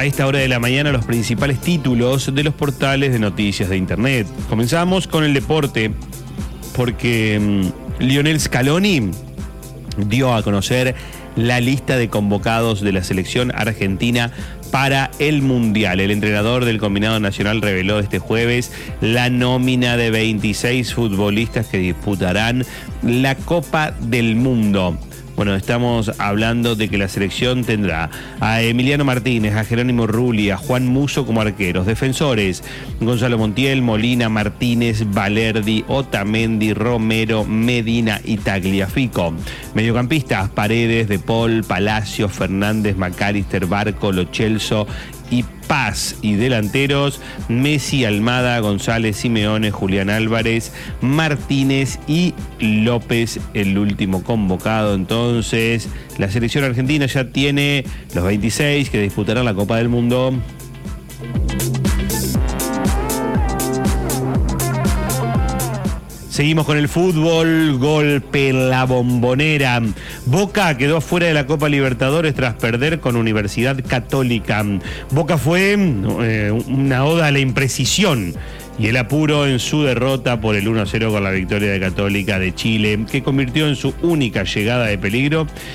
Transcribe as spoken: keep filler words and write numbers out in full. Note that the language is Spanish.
a esta hora de la mañana los principales títulos de los portales de noticias de Internet. Comenzamos con el deporte, porque um, Lionel Scaloni dio a conocer la lista de convocados de la selección argentina para el Mundial. El entrenador del combinado nacional reveló este jueves la nómina de veintiséis futbolistas que disputarán la Copa del Mundo. Bueno, estamos hablando de que la selección tendrá a Emiliano Martínez, a Jerónimo Rulli, a Juan Musso como arqueros. Defensores: Gonzalo Montiel, Molina, Martínez, Valerdi, Otamendi, Romero, Medina y Tagliafico. Mediocampistas: Paredes, De Paul, Palacio, Fernández, McAllister, Barco, Lo Celso y Paz. Y delanteros: Messi, Almada, González, Simeone, Julián Álvarez, Martínez y López, el último convocado. Entonces, la selección argentina ya tiene los veintiséis que disputarán la Copa del Mundo. Seguimos con el fútbol. Golpe en la Bombonera. Boca quedó fuera de la Copa Libertadores tras perder con Universidad Católica. Boca fue eh, una oda a la imprecisión y el apuro en su derrota por el uno a cero con la victoria de Católica de Chile, que convirtió en su única llegada de peligro